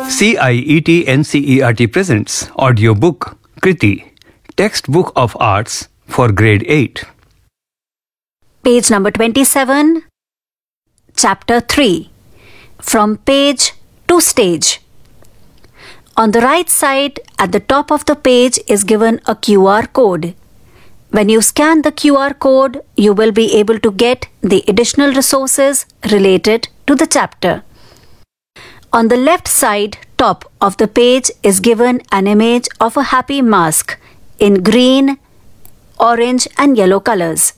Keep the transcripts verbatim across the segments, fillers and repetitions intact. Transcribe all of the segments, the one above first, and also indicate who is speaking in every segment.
Speaker 1: C I E T N C E R T presents audiobook Kriti, Textbook of Arts for Grade eight.
Speaker 2: Page number twenty-seven, Chapter three, From Page to Stage. On the right side, at the top of the page is given a Q R code. When you scan the Q R code, you will be able to get the additional resources related to the chapter. On the left side top of the page is given an image of a happy mask in green, orange and yellow colors.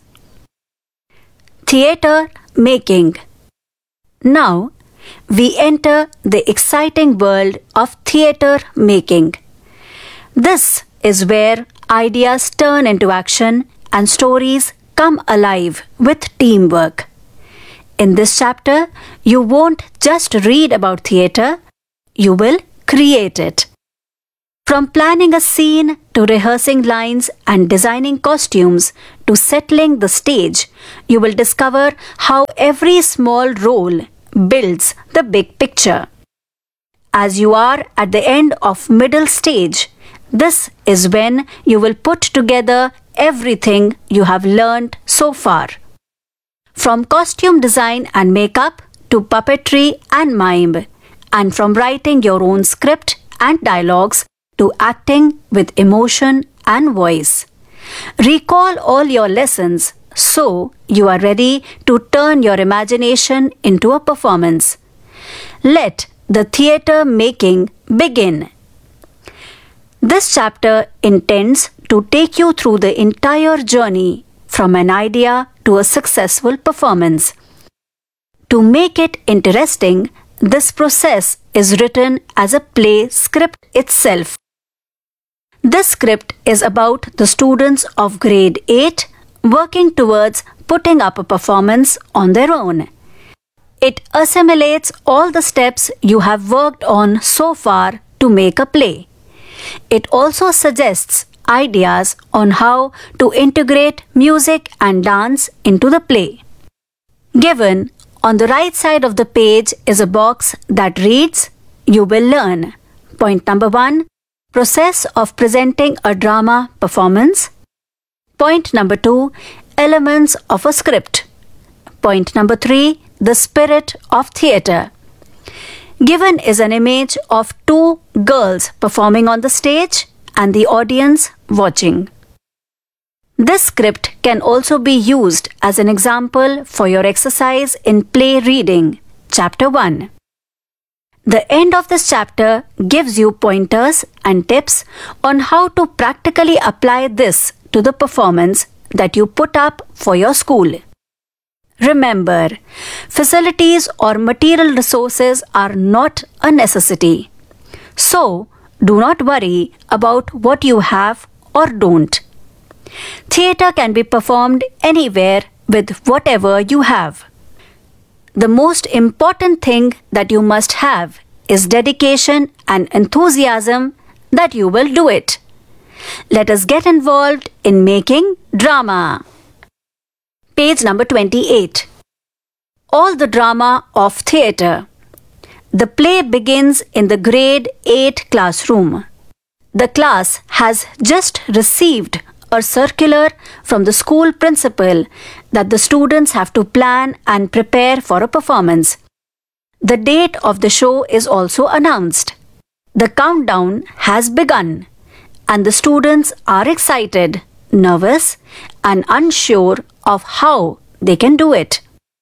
Speaker 2: Theatre making. Now, we enter the exciting world of theatre making. This is where ideas turn into action and stories come alive with teamwork. In this chapter, you won't just read about theatre, you will create it. From planning a scene to rehearsing lines and designing costumes to settling the stage, you will discover how every small role builds the big picture. As you are at the end of middle stage, this is when you will put together everything you have learned so far. From costume design and makeup to puppetry and mime, and from writing your own script and dialogues to acting with emotion and voice. Recall all your lessons so you are ready to turn your imagination into a performance. Let the theatre making begin. This chapter intends to take you through the entire journey from an idea to a successful performance. To make it interesting, this process is written as a play script itself. This script is about the students of grade eight working towards putting up a performance on their own. It assimilates all the steps you have worked on so far to make a play. It also suggests ideas on how to integrate music and dance into the play. Given on the right side of the page is a box that reads, You will learn. Point number one, process of presenting a drama performance. Point number two, elements of a script. Point number three, the spirit of theatre. Given is an image of two girls performing on the stage and the audience watching. This script can also be used as an example for your exercise in play reading, Chapter one. The end of this chapter gives you pointers and tips on how to practically apply this to the performance that you put up for your school. Remember, facilities or material resources are not a necessity. So, do not worry about what you have or don't. Theatre can be performed anywhere with whatever you have. The most important thing that you must have is dedication and enthusiasm that you will do it. Let us get involved in making drama. Page number twenty-eight. All the drama of theatre. The play begins in the grade eight classroom. The class has just received a circular from the school principal that the students have to plan and prepare for a performance. The date of the show is also announced. The countdown has begun, and the students are excited, nervous, and unsure of how they can do it.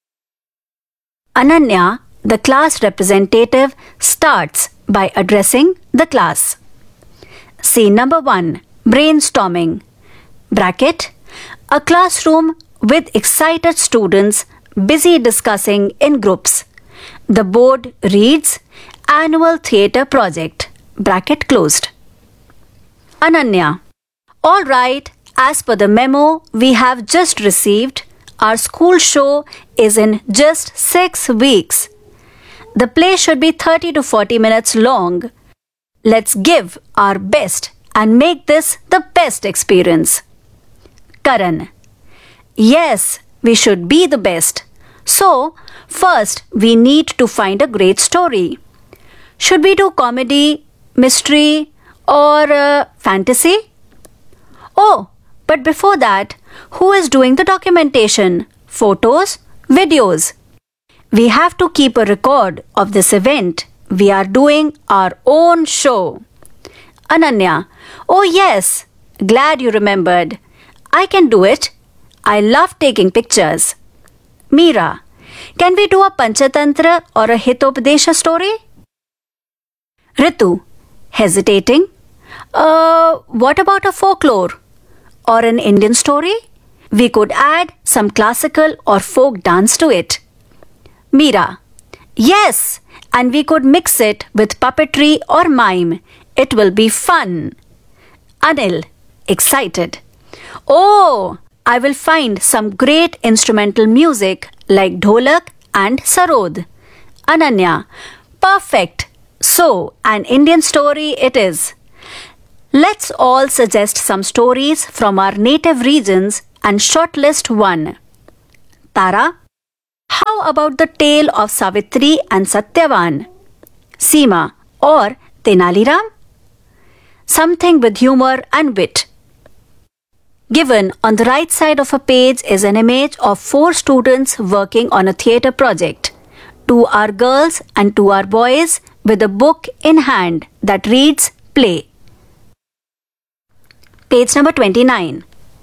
Speaker 2: Ananya, the class representative, starts by addressing the class. Scene number one, brainstorming. Bracket, a classroom with excited students busy discussing in groups. The board reads, Annual Theatre Project. Bracket closed. Ananya, all right, as per the memo we have just received, our school show is in just six weeks. The play should be thirty to forty minutes long. Let's give our best and make this the best experience. Karan, yes, we should be the best. So, first we need to find a great story. Should we do comedy, mystery, or uh, fantasy? Oh, but before that, who is doing the documentation? Photos, videos? We have to keep a record of this event. We are doing our own show. Ananya, oh yes, glad you remembered. I can do it. I love taking pictures. Meera, can we do a Panchatantra or a Hitopadesha story? Ritu, hesitating. Uh, what about a folklore or an Indian story? We could add some classical or folk dance to it. Meera, yes, and we could mix it with puppetry or mime. It will be fun. Anil, excited. Oh, I will find some great instrumental music like dholak and sarod. Ananya, perfect. So, an Indian story it is. Let's all suggest some stories from our native regions and shortlist one. Tara, how about the tale of Savitri and Satyavan? Seema or Tenali Ram? Something with humor and wit. Given on the right side of a page is an image of four students working on a theatre project. Two are girls and two are boys with a book in hand that reads Play. Page number twenty-nine.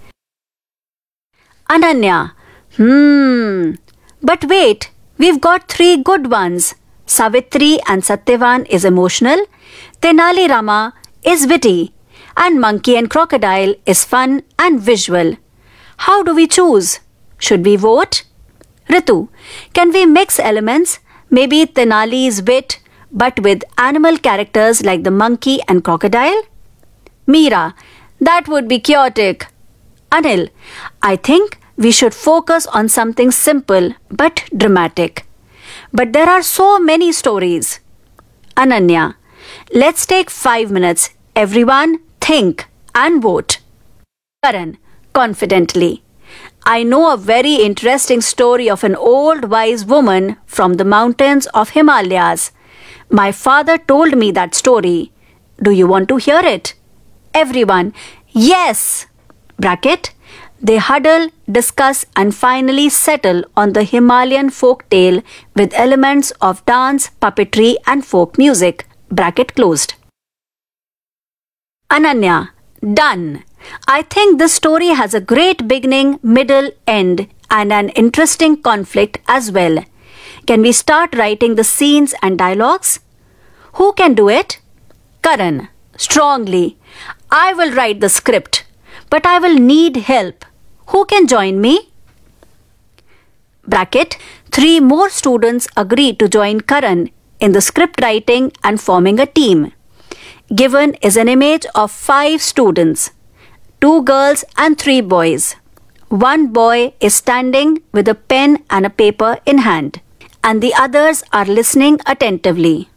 Speaker 2: Ananya, hmm, but wait, we've got three good ones. Savitri and Satyavan is emotional, Tenali Rama is witty, and Monkey and Crocodile is fun and visual. How do we choose? Should we vote? Ritu, can we mix elements? Maybe Tenali's wit, but with animal characters like the monkey and crocodile? Meera, that would be chaotic. Anil, I think we should focus on something simple but dramatic. But there are so many stories. Ananya, let's take five minutes. Everyone think and vote. Karan, confidently. I know a very interesting story of an old wise woman from the mountains of Himalayas. My father told me that story. Do you want to hear it? Everyone, yes! Bracket. They huddle, discuss and finally settle on the Himalayan folk tale with elements of dance, puppetry and folk music. Bracket closed. Ananya, done. I think this story has a great beginning, middle, end and an interesting conflict as well. Can we start writing the scenes and dialogues? Who can do it? Karan, strongly. I will write the script, but I will need help. Who can join me? Bracket, three more students agree to join Karan in the script writing and forming a team. Given is an image of five students, two girls and three boys. One boy is standing with a pen and a paper in hand, and the others are listening attentively.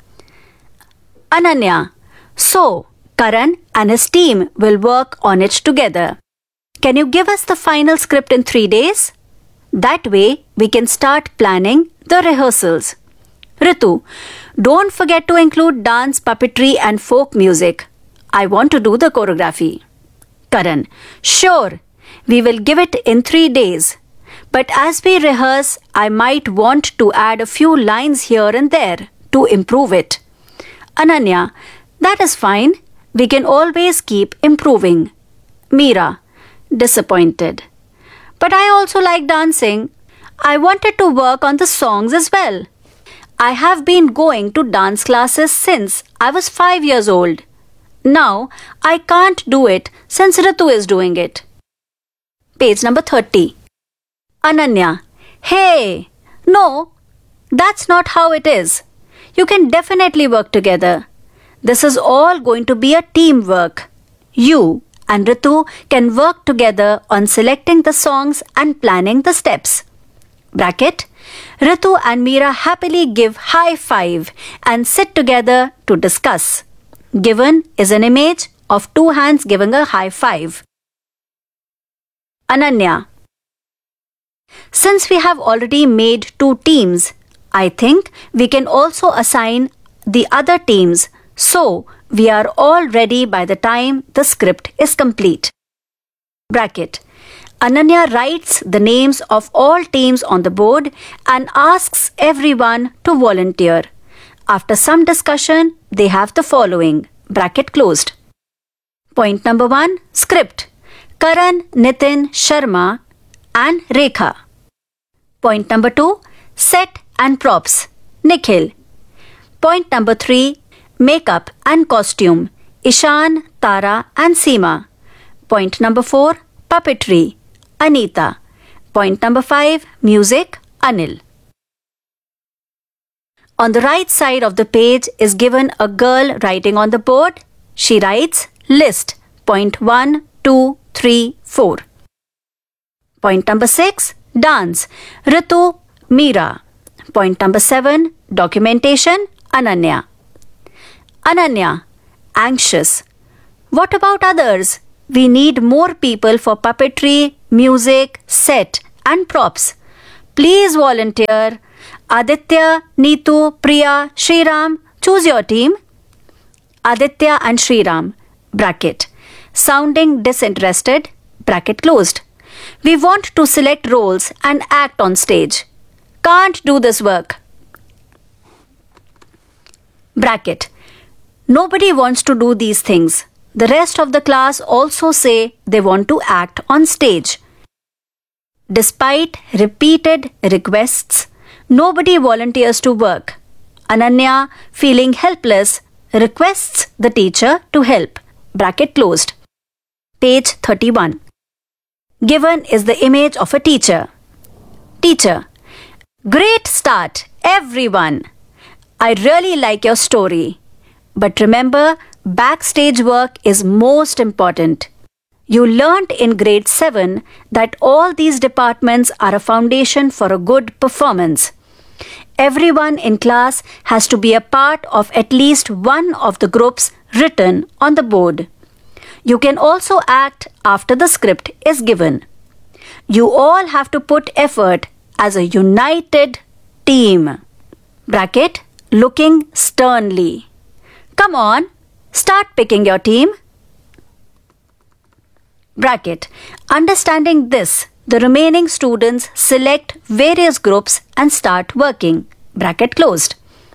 Speaker 2: Ananya, so Karan and his team will work on it together. Can you give us the final script in three days? That way we can start planning the rehearsals. Ritu, don't forget to include dance, puppetry and folk music. I want to do the choreography. Karan, sure, we will give it in three days. But as we rehearse, I might want to add a few lines here and there to improve it. Ananya, that is fine. We can always keep improving. Meera, disappointed. But I also like dancing. I wanted to work on the songs as well. I have been going to dance classes since I was five years old. Now I can't do it since Ritu is doing it. Page number thirty. Ananya, hey, no, that's not how it is. You can definitely work together. This is all going to be a teamwork. You and Ritu can work together on selecting the songs and planning the steps. Bracket. Ritu and Meera happily give high five and sit together to discuss. Given is an image of two hands giving a high five. Ananya, since we have already made two teams, I think we can also assign the other teams, so we are all ready by the time the script is complete. Bracket. Ananya writes the names of all teams on the board and asks everyone to volunteer. After some discussion, they have the following. Bracket closed. Point number one. Script. Karan, Nitin, Sharma and Rekha. Point number two. Set and props. Nikhil. Point number three. Makeup and costume. Ishan, Tara and Seema. Point number four. Puppetry. Anita. Point number five. Music. Anil. On the right side of the page is given a girl writing on the board. She writes list. Point one, two, three, four. Point number six. Dance. Ritu, Meera. Point number seven. Documentation. Ananya. Ananya. Anxious. What about others? We need more people for puppetry, music, set and props. Please volunteer. Aditya, Neetu, Priya, Shriram, choose your team. Aditya and Shriram. Bracket. Sounding disinterested. Bracket closed. We want to select roles and act on stage. Can't do this work. Bracket. Nobody wants to do these things. The rest of the class also say they want to act on stage. Despite repeated requests, nobody volunteers to work. Ananya, feeling helpless, requests the teacher to help. Bracket closed. Page thirty-one. Given is the image of a teacher. Teacher. Great start, everyone. I really like your story. But remember, backstage work is most important. You learnt in grade seven that all these departments are a foundation for a good performance. Everyone in class has to be a part of at least one of the groups written on the board. You can also act after the script is given. You all have to put effort as a united team. Bracket, looking sternly. Come on, start picking your team. Bracket. Understanding this, the remaining students select various groups and start working. Bracket closed.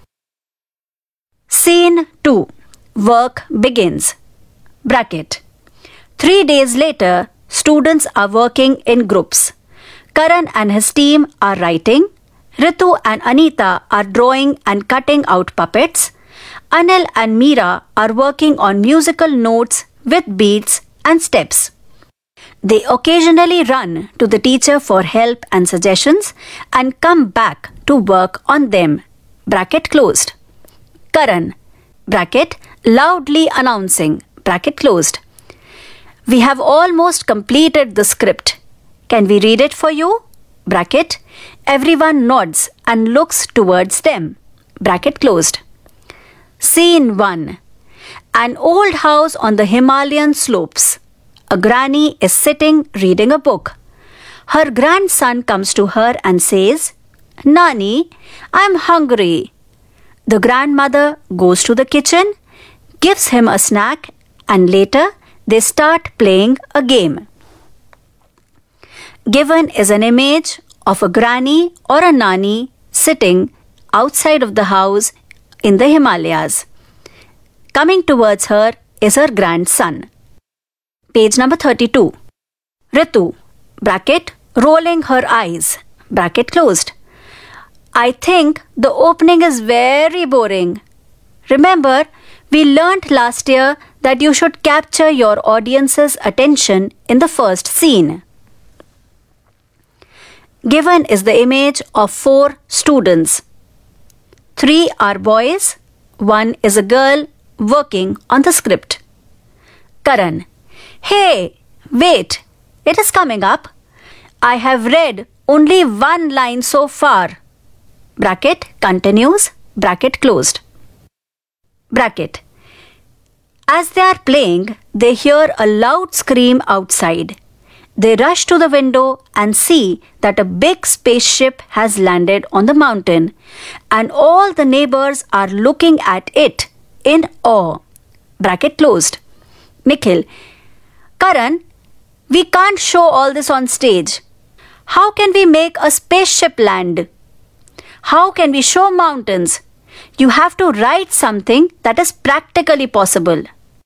Speaker 2: Scene two. Work begins. Bracket. Three days later, students are working in groups. Karan and his team are writing. Ritu and Anita are drawing and cutting out puppets. Anil and Meera are working on musical notes with beats and steps. They occasionally run to the teacher for help and suggestions and come back to work on them. Bracket closed. Karan. Bracket, loudly announcing. Bracket closed. We have almost completed the script. Can we read it for you? Bracket. Everyone nods and looks towards them. Bracket closed. Scene one. An old house on the Himalayan slopes. A granny is sitting reading a book. Her grandson comes to her and says, Nani, I'm hungry. The grandmother goes to the kitchen, gives him a snack, and later they start playing a game. Given is an image of a granny or a nani sitting outside of the house in the Himalayas. Coming towards her is her grandson. Page number thirty-two. Ritu, bracket, rolling her eyes, bracket closed. I think the opening is very boring. Remember, we learnt last year that you should capture your audience's attention in the first scene. Given is the image of four students. Three are boys, one is a girl working on the script. Karan. Hey, wait, it is coming up. I have read only one line so far. Bracket continues, bracket closed. Bracket. As they are playing, they hear a loud scream outside. They rush to the window and see that a big spaceship has landed on the mountain, and all the neighbors are looking at it in awe. Bracket closed. Nikhil, Karan, we can't show all this on stage. How can we make a spaceship land? How can we show mountains? You have to write something that is practically possible.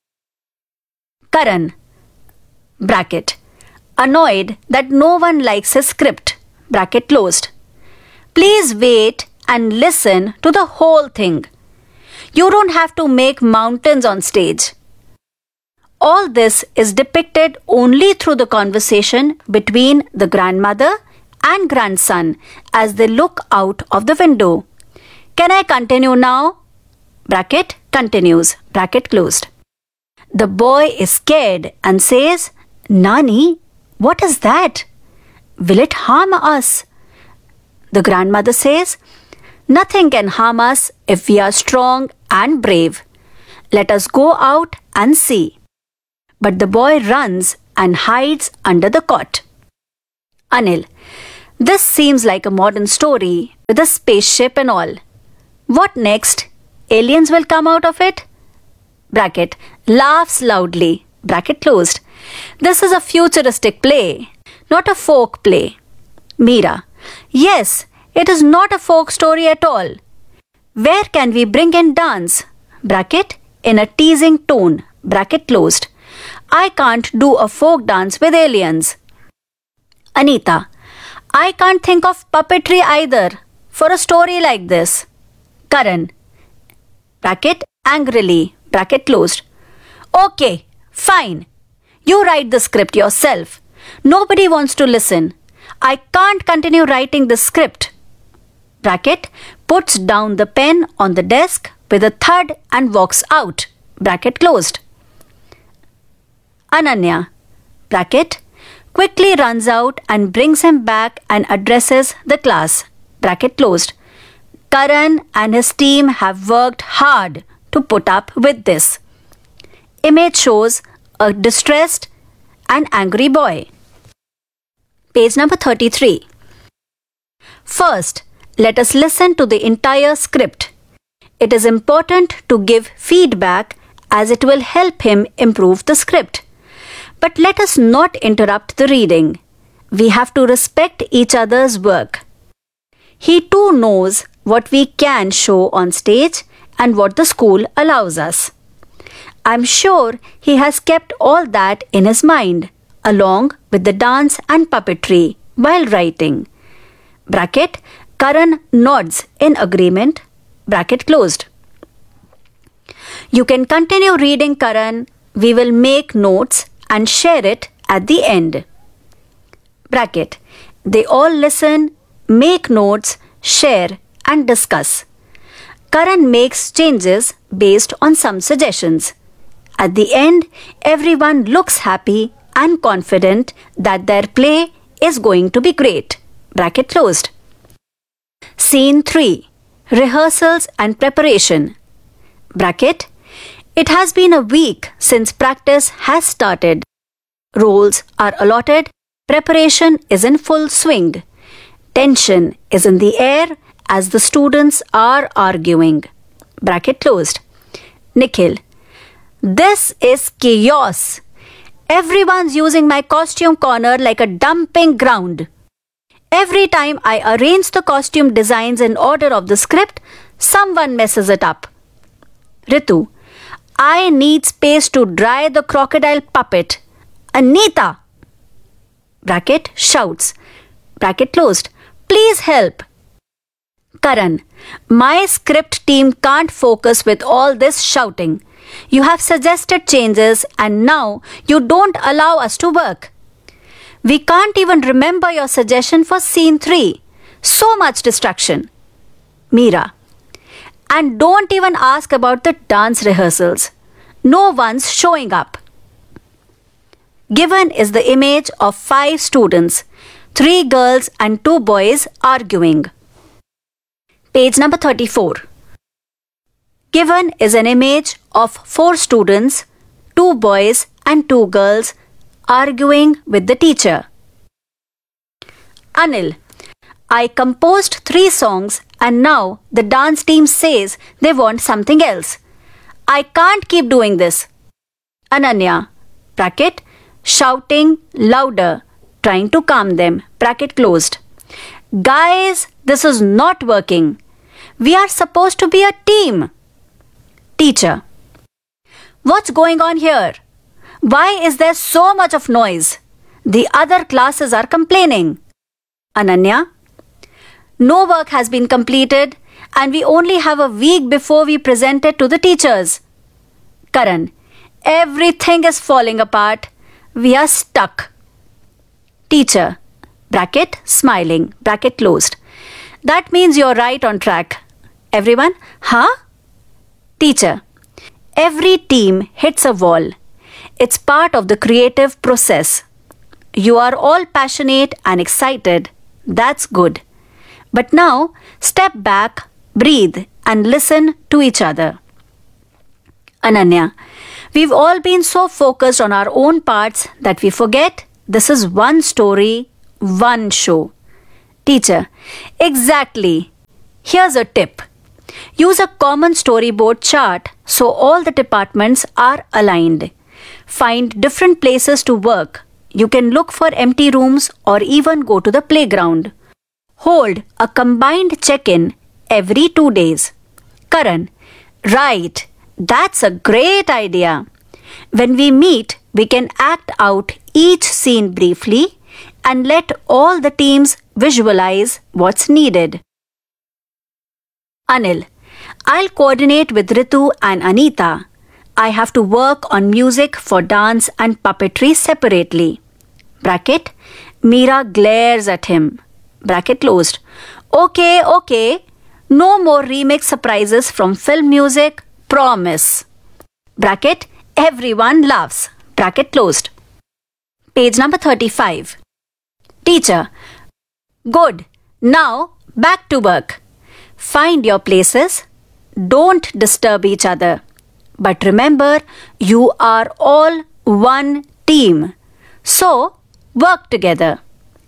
Speaker 2: Karan, bracket, annoyed that no one likes his script, bracket closed. Please wait and listen to the whole thing. You don't have to make mountains on stage. All this is depicted only through the conversation between the grandmother and grandson as they look out of the window. Can I continue now? Bracket continues, bracket closed. The boy is scared and says, Nani, what is that? Will it harm us? The grandmother says, Nothing can harm us if we are strong and brave. Let us go out and see. But the boy runs and hides under the cot. Anil, this seems like a modern story with a spaceship and all. What next? Aliens will come out of it? Bracket, laughs loudly, bracket closed. This is a futuristic play, not a folk play. Meera, yes, it is not a folk story at all. Where can we bring in dance? Bracket, in a teasing tone, bracket closed. I can't do a folk dance with aliens. Anita, I can't think of puppetry either for a story like this. Karan, bracket angrily, bracket closed. Okay, fine. You write the script yourself. Nobody wants to listen. I can't continue writing the script. Bracket puts down the pen on the desk with a thud and walks out. Bracket closed. Ananya, bracket, quickly runs out and brings him back and addresses the class. Bracket closed. Karan and his team have worked hard to put up with this. Image shows a distressed and angry boy. Page number thirty-three. First, let us listen to the entire script. It is important to give feedback as it will help him improve the script. But let us not interrupt the reading. We have to respect each other's work. He too knows what we can show on stage and what the school allows us. I'm sure he has kept all that in his mind, along with the dance and puppetry while writing. Bracket, Karan nods in agreement. Bracket closed. You can continue reading, Karan. We will make notes and share it at the end. Bracket. They all listen, make notes, share and discuss. Karan makes changes based on some suggestions. At the end, everyone looks happy and confident that their play is going to be great. Bracket closed. Scene three. Rehearsals and preparation. Bracket. It has been a week since practice has started. Roles are allotted. Preparation is in full swing. Tension is in the air as the students are arguing. Bracket closed. Nikhil. This is chaos. Everyone's using my costume corner like a dumping ground. Every time I arrange the costume designs in order of the script, someone messes it up. Ritu. I need space to dry the crocodile puppet. Anita! Bracket shouts. Bracket closed. Please help. Karan. My script team can't focus with all this shouting. You have suggested changes and now you don't allow us to work. We can't even remember your suggestion for scene three. So much distraction. Meera. And don't even ask about the dance rehearsals. No one's showing up. Given is the image of five students, three girls and two boys arguing. Page number thirty-four. Given is an image of four students, two boys and two girls arguing with the teacher. Anil, I composed three songs and now the dance team says they want something else. I can't keep doing this. Ananya, bracket, shouting louder, trying to calm them, bracket closed. Guys, this is not working. We are supposed to be a team. Teacher, what's going on here? Why is there so much of noise? The other classes are complaining. Ananya, no work has been completed and we only have a week before we present it to the teachers. Karan, everything is falling apart. We are stuck. Teacher, bracket, smiling, bracket closed. That means you're right on track. Everyone, huh? Teacher, every team hits a wall. It's part of the creative process. You are all passionate and excited. That's good. But now, step back, breathe, and listen to each other. Ananya, we've all been so focused on our own parts that we forget this is one story, one show. Teacher, exactly. Here's a tip. Use a common storyboard chart so all the departments are aligned. Find different places to work. You can look for empty rooms or even go to the playground. Hold a combined check-in every two days. Karan, right. That's a great idea. When we meet, we can act out each scene briefly and let all the teams visualize what's needed. Anil, I'll coordinate with Ritu and Anita. I have to work on music for dance and puppetry separately. Bracket, Meera glares at him. Bracket closed. Okay, okay. No more remix surprises from film music. Promise. Bracket, everyone laughs. Bracket closed. Page number thirty-five. Teacher, good. Now back to work. Find your places. Don't disturb each other. But remember, you are all one team. So, work together.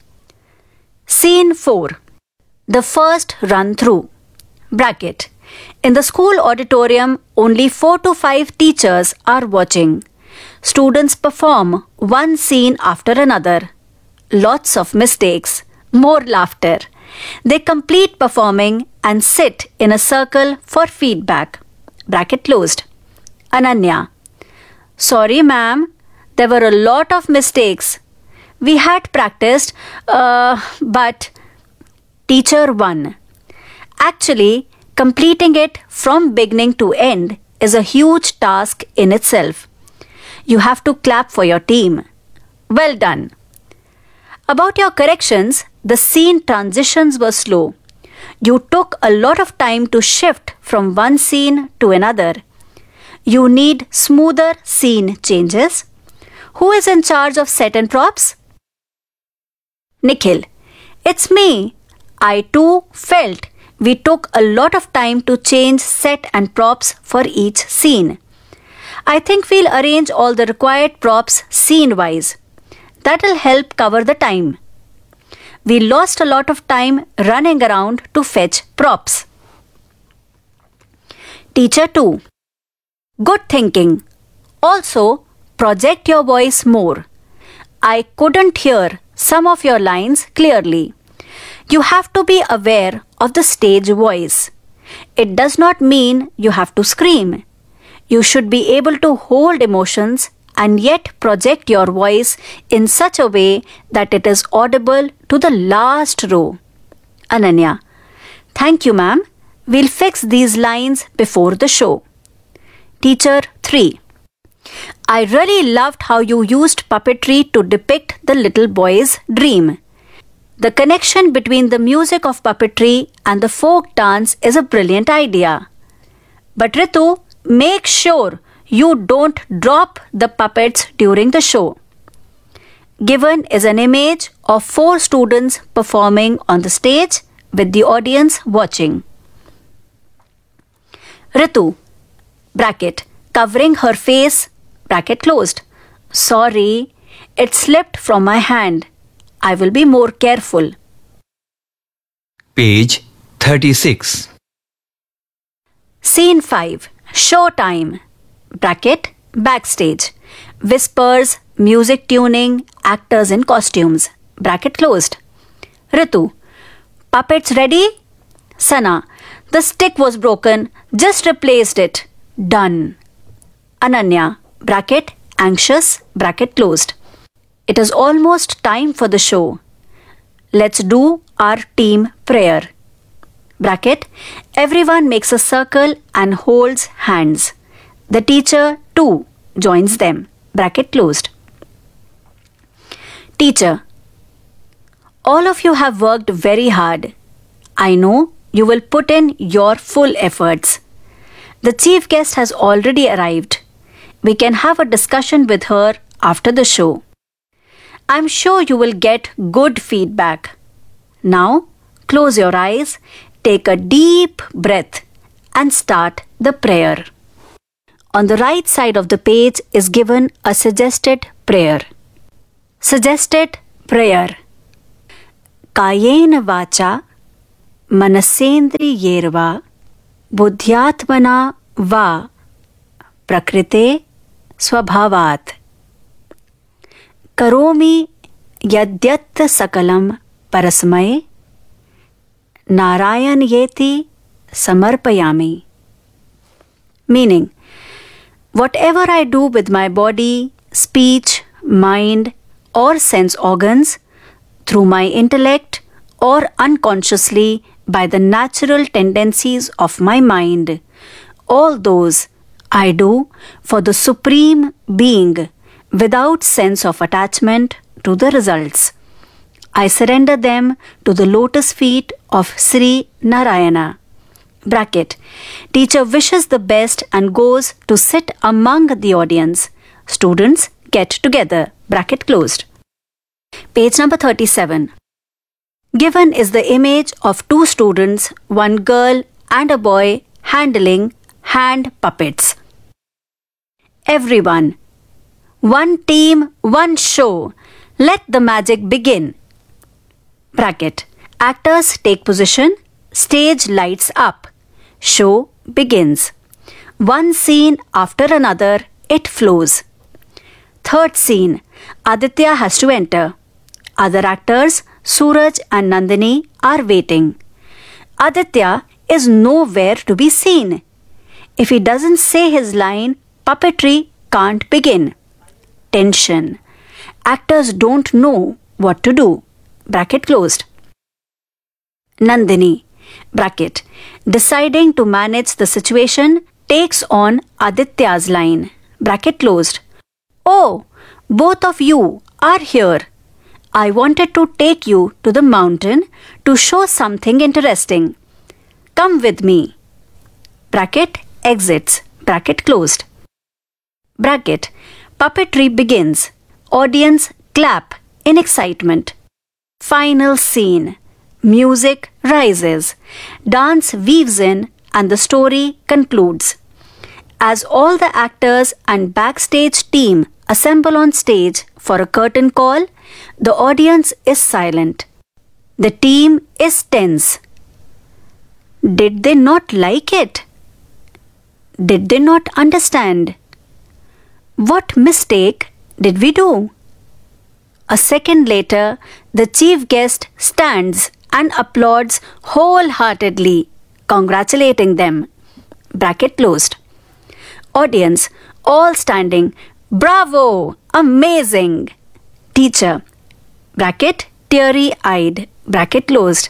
Speaker 2: Scene four. The first run through. Bracket. In the school auditorium, only four to five teachers are watching. Students perform one scene after another. Lots of mistakes. More laughter. They complete performing and sit in a circle for feedback. Bracket closed. Ananya. Sorry, ma'am. There were a lot of mistakes. We had practiced, uh, but... Teacher one. Actually, completing it from beginning to end is a huge task in itself. You have to clap for your team. Well done. About your corrections, the scene transitions were slow. You took a lot of time to shift from one scene to another. You need smoother scene changes. Who is in charge of set and props? Nikhil. It's me. I too felt we took a lot of time to change set and props for each scene. I think we'll arrange all the required props scene-wise. That'll help cover the time. We lost a lot of time running around to fetch props. Teacher two. Good thinking. Also, project your voice more. I couldn't hear some of your lines clearly. You have to be aware of the stage voice. It does not mean you have to scream. You should be able to hold emotions and yet project your voice in such a way that it is audible to the last row. Ananya. Thank you, ma'am. We'll fix these lines before the show. Teacher three. I really loved how you used puppetry to depict the little boy's dream. The connection between the music of puppetry and the folk dance is a brilliant idea. But Ritu, make sure you don't drop the puppets during the show. Given is an image of four students performing on the stage with the audience watching. Ritu, bracket, covering her face, bracket closed. Sorry, It slipped from my hand. I will be more careful.
Speaker 1: Page thirty-six.
Speaker 2: Scene five. Showtime. Bracket. Backstage. Whispers, music tuning, actors in costumes. Bracket closed. Ritu. Puppets ready? Sana. The stick was broken. Just replaced it. Done. Ananya. Bracket. Anxious. Bracket closed. It is almost time for the show. Let's do our team prayer. Bracket. Everyone makes a circle and holds hands. The teacher too joins them. Bracket closed. Teacher. All of you have worked very hard. I know you will put in your full efforts. The chief guest has already arrived. We can have a discussion with her after the show. I'm sure you will get good feedback. Now, close your eyes, take a deep breath, and start the prayer. On the right side of the page is given a suggested prayer. Suggested prayer. Kayena vacha manasendriyerva buddhyatmana va prakrite swabhavat. Karomi yadyatta sakalam parasmay narayanyeti samarpayami. Meaning, whatever I do with my body, speech, mind, or sense organs, through my intellect or unconsciously by the natural tendencies of my mind, all those I do for the Supreme Being without sense of attachment to the results. I surrender them to the lotus feet of Sri Narayana. Bracket. Teacher wishes the best and goes to sit among the audience. Students get together. Bracket closed. Page number thirty-seven. Given is the image of two students, one girl and a boy handling hand puppets. Everyone. One team, one show. Let the magic begin. Bracket. Actors take position. Stage lights up. Show begins. One scene after another, it flows. Third scene. Aditya has to enter. Other actors, Suraj and Nandini, are waiting. Aditya is nowhere to be seen. If he doesn't say his line, puppetry can't begin. Tension. Actors don't know what to do. Bracket closed. Nandini. Bracket. Deciding to manage the situation, takes on Aditya's line. Bracket closed. Oh, both of you are here. I wanted to take you to the mountain to show something interesting. Come with me. Bracket exits. Bracket closed. Bracket. Puppetry begins. Audience clap in excitement. Final scene. Music rises. Dance weaves in and the story concludes. As all the actors and backstage team assemble on stage for a curtain call, the audience is silent. The team is tense. Did they not like it? Did they not understand? What mistake did we do? A second later, the chief guest stands and applauds wholeheartedly, congratulating them. Bracket closed. Audience, all standing. Bravo! Amazing! Teacher. Bracket, teary-eyed. Bracket closed.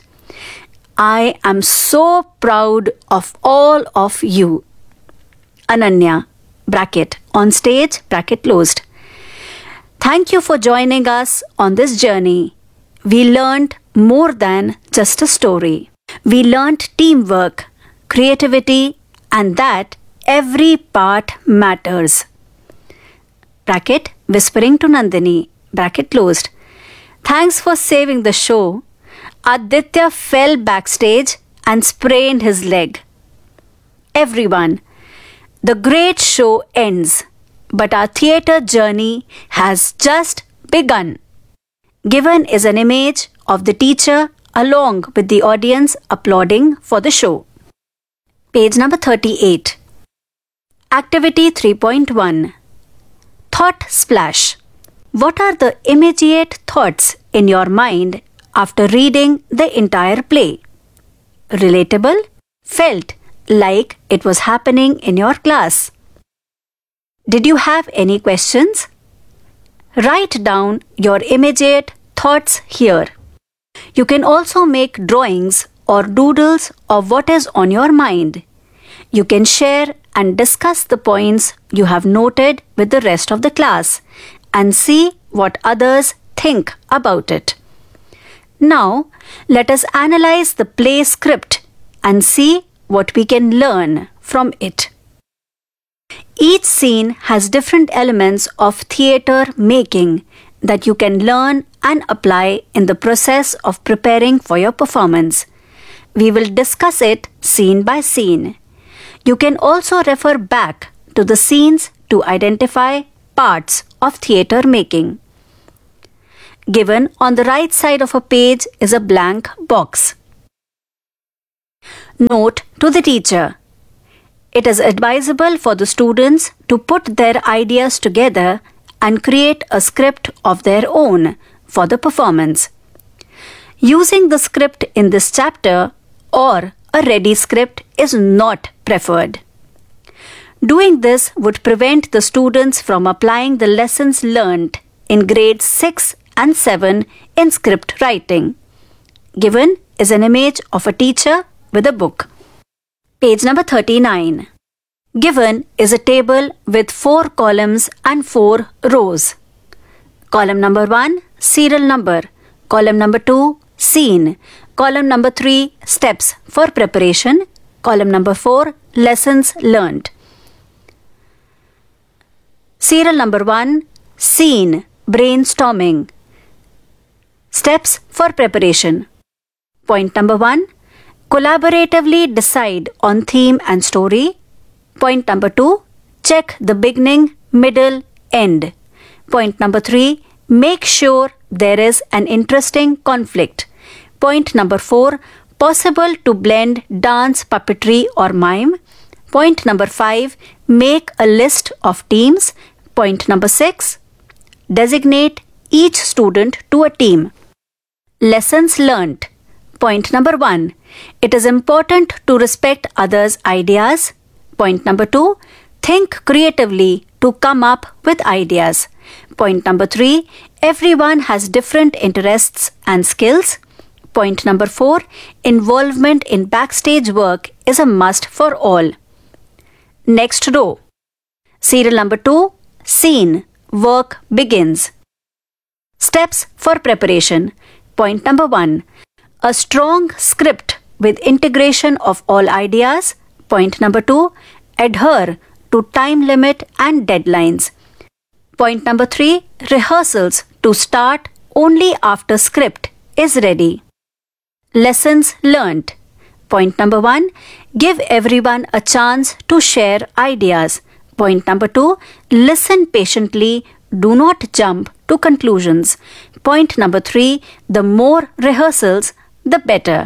Speaker 2: I am so proud of all of you. Ananya. Bracket, on stage. Bracket closed. Thank you for joining us on this journey. We learned more than just a story. We learned teamwork, creativity, and that every part matters. Bracket, whispering to Nandini. Bracket closed. Thanks for saving the show. Aditya fell backstage and sprained his leg. Everyone, the great show ends, but our theatre journey has just begun. Given is an image of the teacher along with the audience applauding for the show. Page number thirty-eight. Activity three point one. Thought Splash. What are the immediate thoughts in your mind after reading the entire play? Relatable? Felt like it was happening in your class? Did you have any questions? Write down your immediate thoughts here. You can also make drawings or doodles of what is on your mind. You can share and discuss the points you have noted with the rest of the class and see what others think about it. Now, let us analyze the play script and see what we can learn from it. Each scene has different elements of theatre making that you can learn and apply in the process of preparing for your performance. We will discuss it scene by scene. You can also refer back to the scenes to identify parts of theatre making. Given on the right side of a page is a blank box. Note to the teacher. It is advisable for the students to put their ideas together and create a script of their own for the performance. Using the script in this chapter or a ready script is not preferred. Doing this would prevent the students from applying the lessons learnt in grades six and seven in script writing. Given is an image of a teacher with a book. Page number thirty-nine. Given is a table with four columns and four rows. Column number one, serial number. Column number two, scene. Column number three, steps for preparation. Column number four, lessons learnt. Serial number one, scene, brainstorming. Steps for preparation. Point number one, collaboratively decide on theme and story. Point number two, check the beginning, middle, end. Point number three, make sure there is an interesting conflict. Point number four, possible to blend dance, puppetry or mime. Point number five, make a list of teams. Point number six, designate each student to a team. Lessons learnt. Point number one, it is important to respect others' ideas. Point number two, think creatively to come up with ideas. Point number three, everyone has different interests and skills. Point number four, involvement in backstage work is a must for all. Next row. Serial number two, scene, work begins. Steps for preparation. Point number one, a strong script with integration of all ideas. Point number two, adhere to time limit and deadlines. Point number three, rehearsals to start only after script is ready. Lessons learnt. Point number one, give everyone a chance to share ideas. Point number two, listen patiently, do not jump to conclusions. Point number three, the more rehearsals, the better.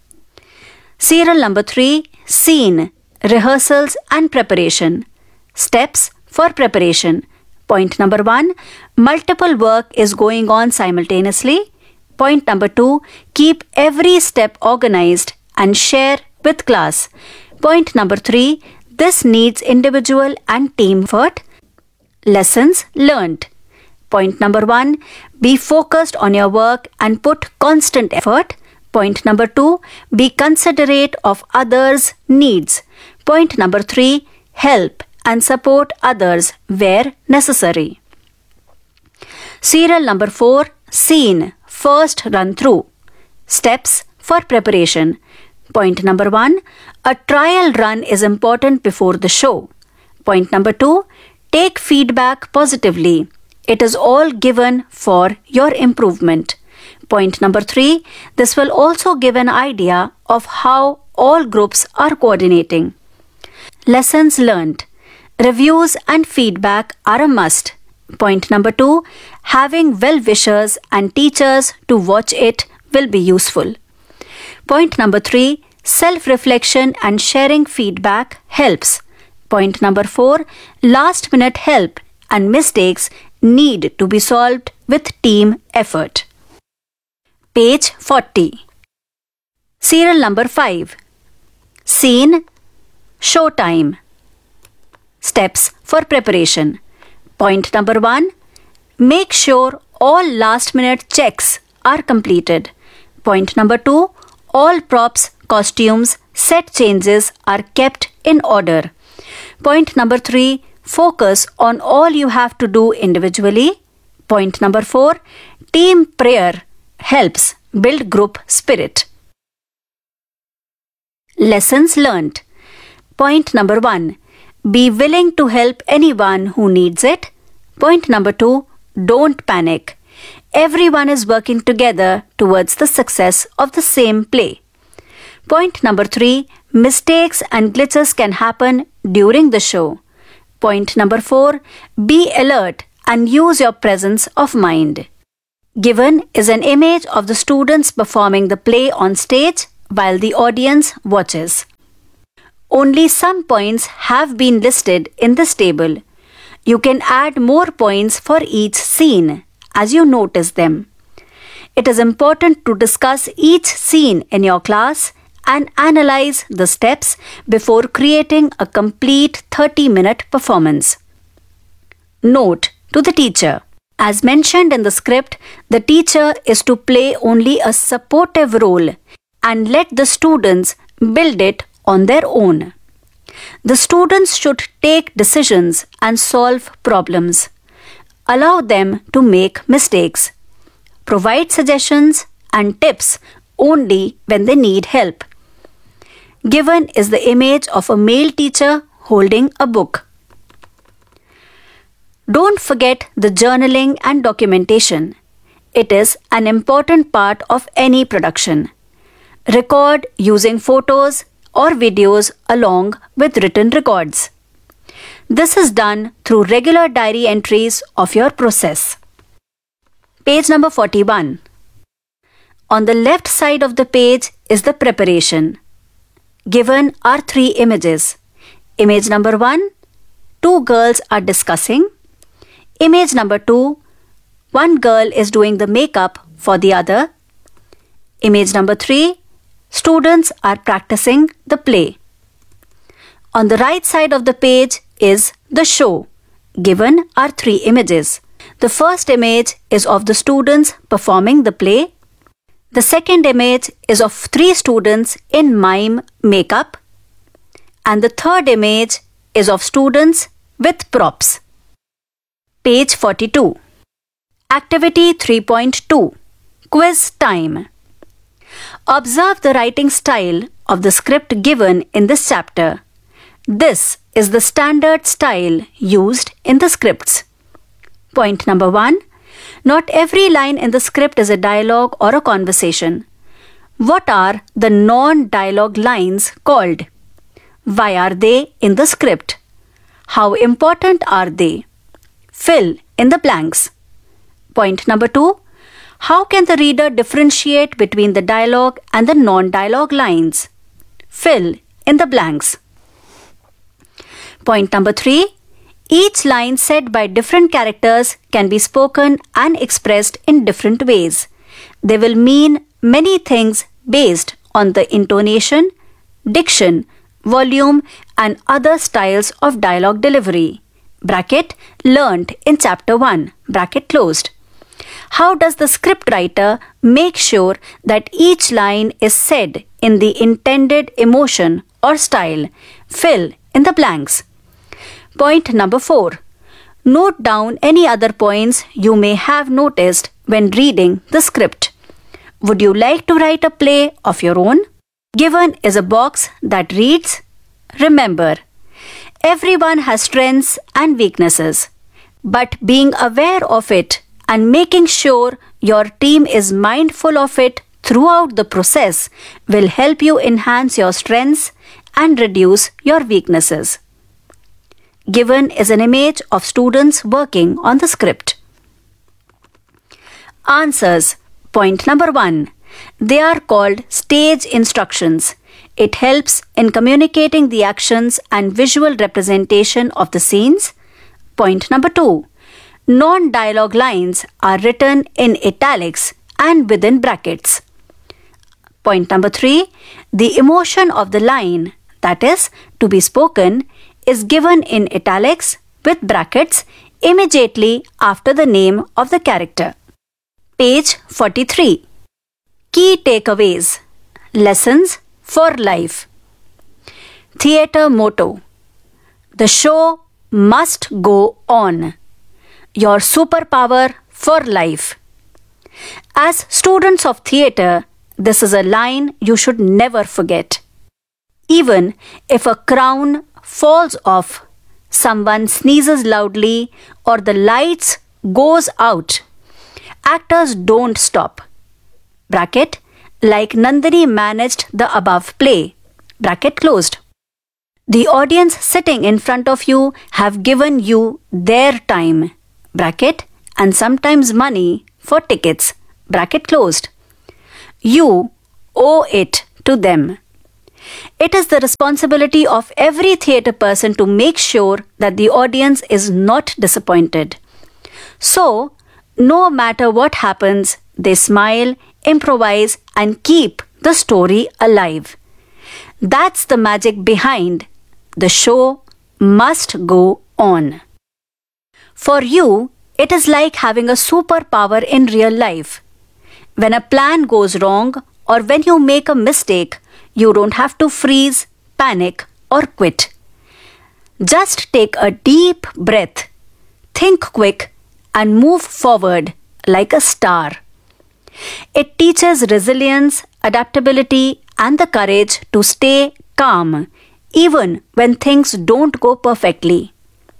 Speaker 2: Serial number three, scene, rehearsals and preparation. Steps for preparation. Point number one, multiple work is going on simultaneously. Point number two, keep every step organized and share with class. Point number three, this needs individual and team effort. Lessons learnt. Point number one, be focused on your work and put constant effort. Point number two, be considerate of others' needs. Point number three, help and support others where necessary. Serial number four, scene, first run through. Steps for preparation. Point number one, a trial run is important before the show. Point number two, take feedback positively. It is all given for your improvement. Point number three, this will also give an idea of how all groups are coordinating. Lessons learnt. Reviews and feedback are a must. Point number two, having well-wishers and teachers to watch it will be useful. Point number three, self-reflection and sharing feedback helps. Point number four, last-minute help and mistakes need to be solved with team effort. Page forty. Serial number five. Scene, showtime. Steps for preparation. Point number one, make sure all last-minute checks are completed. Point number two, all props, costumes, set changes are kept in order. Point number three, focus on all you have to do individually. Point number four, team prayer helps build group spirit. Lessons learnt. Point number one, be willing to help anyone who needs it. Point number two, don't panic. Everyone is working together towards the success of the same play. Point number three, mistakes and glitches can happen during the show. Point number four, be alert and use your presence of mind. Given is an image of the students performing the play on stage while the audience watches. Only some points have been listed in this table. You can add more points for each scene as you notice them. It is important to discuss each scene in your class and analyze the steps before creating a complete thirty-minute performance. Note to the teacher. As mentioned in the script, the teacher is to play only a supportive role and let the students build it on their own. The students should take decisions and solve problems. Allow them to make mistakes. Provide suggestions and tips only when they need help. Given is the image of a male teacher holding a book. Don't forget the journaling and documentation. It is an important part of any production. Record using photos or videos along with written records. This is done through regular diary entries of your process. Page number forty-one. On the left side of the page is the preparation. Given are three images. Image number one, two girls are discussing. Image number two, one girl is doing the makeup for the other. Image number three, students are practicing the play. On the right side of the page is the show. Given are three images. The first image is of the students performing the play. The second image is of three students in mime makeup. And the third image is of students with props. Page forty-two. Activity three point two. Quiz time. Observe the writing style of the script given in this chapter. This is the standard style used in the scripts. Point number one. Not every line in the script is a dialogue or a conversation. What are the non-dialogue lines called? Why are they in the script? How important are they? Fill in the blanks. Point number two. How can the reader differentiate between the dialogue and the non-dialogue lines? Fill in the blanks. Point number three. Each line said by different characters can be spoken and expressed in different ways. They will mean many things based on the intonation, diction, volume, and other styles of dialogue delivery. Bracket learnt in chapter one. Bracket closed. How does the scriptwriter make sure that each line is said in the intended emotion or style? Fill in the blanks. Point number four. Note down any other points you may have noticed when reading the script. Would you like to write a play of your own? Given is a box that reads, remember, everyone has strengths and weaknesses, but being aware of it and making sure your team is mindful of it throughout the process will help you enhance your strengths and reduce your weaknesses. given is an image of students working on the script. Answers. Point number one. They are called stage instructions. It helps in communicating the actions and visual representation of the scenes. Point number two. Non-dialogue lines are written in italics and within brackets. Point number three. The emotion of the line, that is, to be spoken, is given in italics with brackets immediately after the name of the character. Page forty-three. Key takeaways. Lessons for life. Theatre motto. The show must go on. Your superpower for life. As students of theatre, this is a line you should never forget. Even if a crown falls off, someone sneezes loudly, or the lights goes out, actors don't stop. Bracket, like Nandini managed the above play. Bracket closed. The audience sitting in front of you have given you their time. Bracket, and sometimes money for tickets. Bracket closed. You owe it to them. It is the responsibility of every theatre person to make sure that the audience is not disappointed. So, no matter what happens, they smile, improvise, and keep the story alive. That's the magic behind the show must go on. For you, it is like having a superpower in real life. When a plan goes wrong or when you make a mistake, you don't have to freeze, panic, or quit. Just take a deep breath, think quick, and move forward like a star. It teaches resilience, adaptability, and the courage to stay calm even when things don't go perfectly.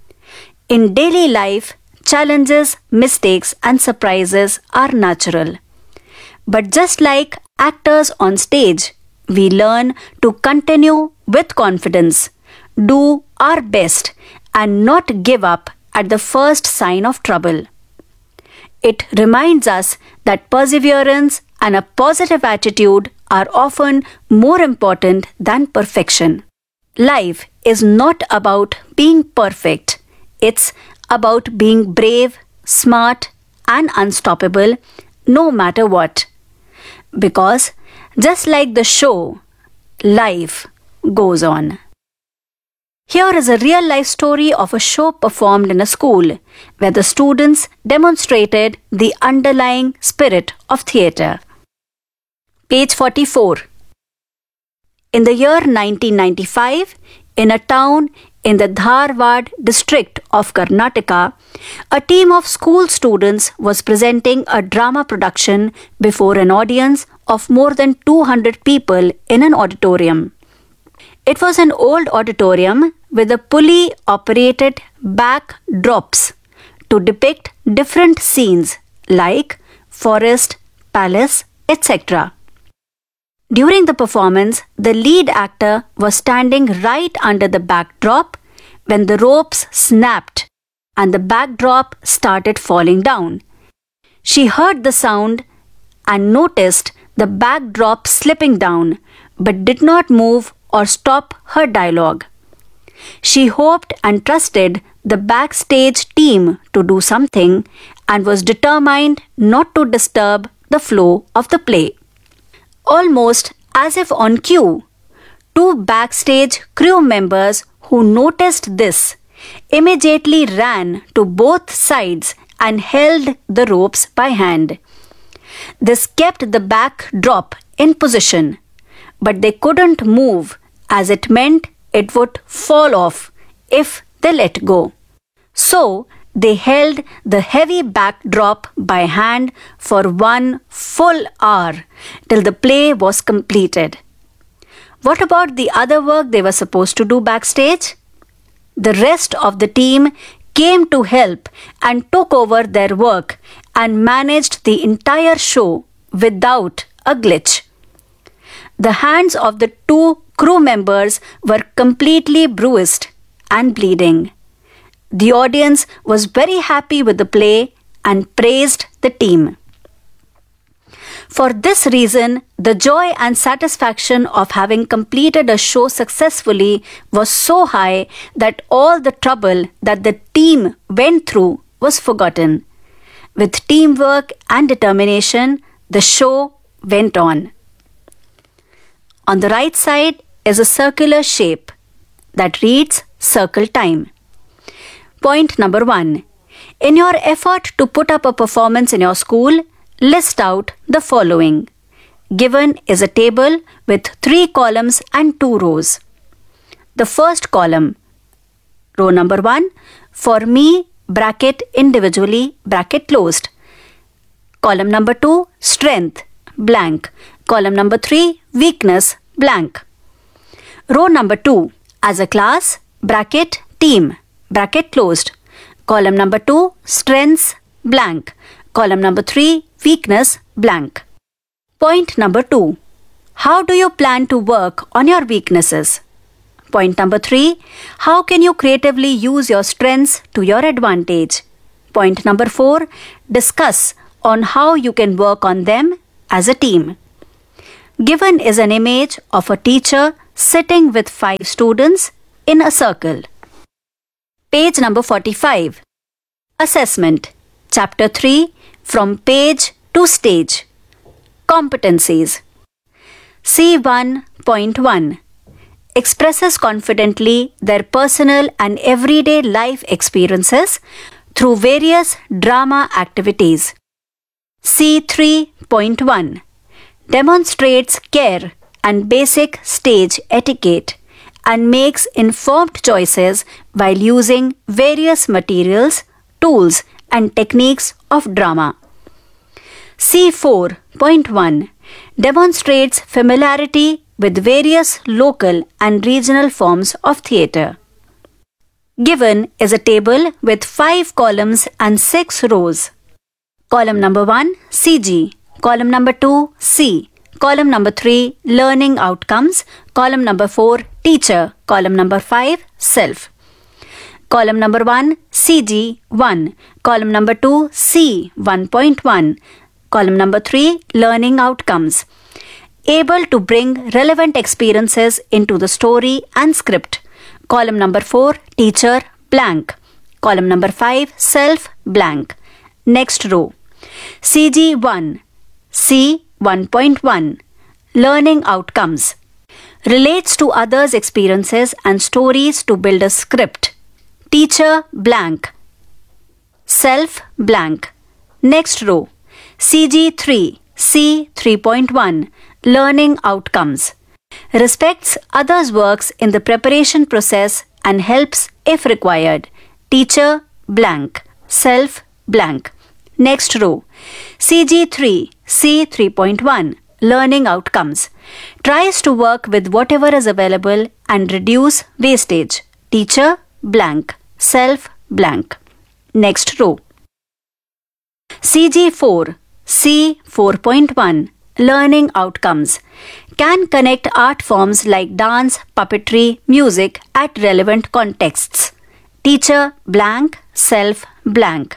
Speaker 2: In daily life, challenges, mistakes, and surprises are natural. But just like actors on stage, we learn to continue with confidence, do our best, and not give up at the first sign of trouble. It reminds us that perseverance and a positive attitude are often more important than perfection. Life is not about being perfect. It's about being brave, smart, and unstoppable no matter what. Because just like the show, life goes on. Here is a real-life story of a show performed in a school where the students demonstrated the underlying spirit of theatre. Page forty-four. In the year nineteen ninety-five, in a town in the Dharwad district of Karnataka, a team of school students was presenting a drama production before an audience of more than two hundred people in an auditorium. It was an old auditorium with a pulley-operated backdrops to depict different scenes like forest, palace, et cetera. During the performance, the lead actor was standing right under the backdrop when the ropes snapped and the backdrop started falling down. She heard the sound and noticed the backdrop slipping down, but did not move or stop her dialogue. She hoped and trusted the backstage team to do something and was determined not to disturb the flow of the play. Almost as if on cue, two backstage crew members who noticed this immediately ran to both sides and held the ropes by hand. This kept the backdrop in position, but they couldn't move as it meant it would fall off if they let go. So, they held the heavy backdrop by hand for one full hour till the play was completed. What about the other work they were supposed to do backstage? The rest of the team came to help and took over their work and managed the entire show without a glitch. The hands of the two crew members were completely bruised and bleeding. The audience was very happy with the play and praised the team. For this reason, the joy and satisfaction of having completed a show successfully was so high that all the trouble that the team went through was forgotten. With teamwork and determination, the show went on. On the right side is a circular shape that reads Circle Time. Point number one. In your effort to put up a performance in your school, list out the following. Given is a table with three columns and two rows. The first column, row number one, for me, bracket individually, bracket closed. Column number two, strength, blank. Column number three, weakness, blank. Row number two, as a class, bracket team, bracket closed. Column number two, strengths, blank. Column number three, weakness, blank. Point number two. How do you plan to work on your weaknesses? Point number three. How can you creatively use your strengths to your advantage? Point number four. Discuss on how you can work on them as a team. Given is an image of a teacher sitting with five students in a circle. Page number forty-five. Assessment. Chapter three. From page to stage. Competencies. C one point one. Expresses confidently their personal and everyday life experiences through various drama activities. C three point one. Demonstrates care and basic stage etiquette and makes informed choices while using various materials, tools, and techniques of drama. C four point one. Demonstrates familiarity with various local and regional forms of theatre. Given is a table with five columns and six rows. Column number one, C G. Column number two, C. Column number three, learning outcomes. Column number four, teacher. Column number five, self. Column number one, C G one. Column number two, C one point one. Column number three, learning outcomes. Able to bring relevant experiences into the story and script. Column number four, teacher, blank. Column number five, self, blank. Next row. C G one, C one point one. Learning outcomes. Relates to others' experiences and stories to build a script. Teacher, blank. Self, blank. Next row. C G three, C three point one. Learning outcomes. Respects others' works in the preparation process and helps if required. Teacher, blank. Self, blank. Next row. C G three, C three point one. Learning outcomes. Tries to work with whatever is available and reduce wastage. Teacher, blank. Self, blank. Next row. C G four, C four point one. Learning outcomes. Can connect art forms like dance, puppetry, music at relevant contexts. Teacher, blank. Self, blank.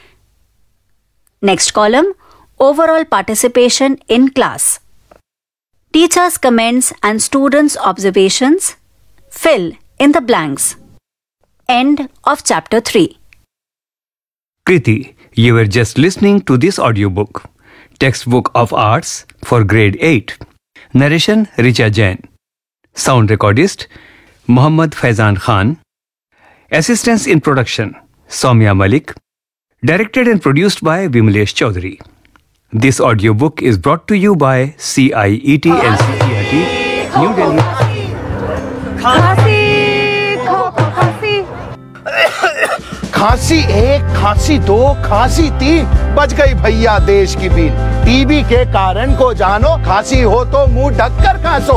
Speaker 2: Next column. Overall participation in class. Teacher's comments and students' observations. Fill in the blanks. End of chapter three.
Speaker 1: Kriti, you were just listening to this audiobook, Textbook of Arts for Grade eight. Narration Richa Jain. Sound recordist Muhammad Faizan Khan. Assistance in production Soumya Malik. Directed and produced by Vimlesh Chaudhary. This audiobook is brought to you by C I E T N C E R T, New Delhi.
Speaker 3: खांसी एक, खांसी दो, खांसी तीन, बच गई भैया देश की बीन। टीबी के कारण को जानो, खांसी हो तो मुंह ढककर खांसो।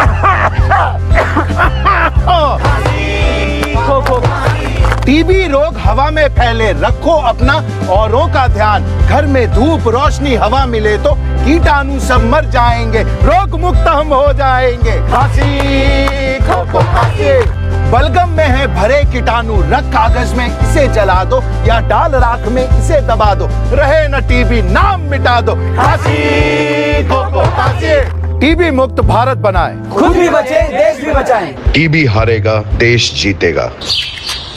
Speaker 3: टीबी रोग हवा में फैले, रखो अपना औरों का ध्यान। घर में धूप रोशनी हवा मिले तो कीटाणु सब मर जाएंगे, रोग मुक्त हम हो जाएंगे। खांसी खो खो खांसी। बलगम में है भरे कीटाणु, रख कागज में इसे जला दो या डाल राख में इसे दबा दो, रहे न टीबी नाम मिटा दो। खांसी को खांसी। टीबी मुक्त भारत बनाए,
Speaker 4: खुद भी बचे देश भी बचाएं।
Speaker 5: टीबी हारेगा देश जीतेगा।